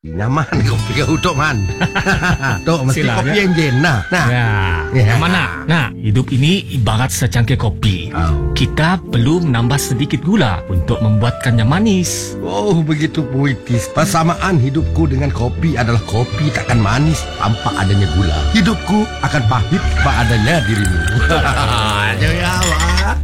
Nyaman kopi kau Tok Man. Tok mesti Silah, kopi ya. enjin nah. Ya. Mana? Nah, hidup ini ibarat secangkir kopi. Kita perlu menambah sedikit gula untuk membuatkannya manis. Oh, begitu puitis. Persamaan hidupku dengan kopi adalah kopi takkan manis tanpa adanya gula. Hidupku akan pahit tanpa adanya dirimu. Jaya, Wak.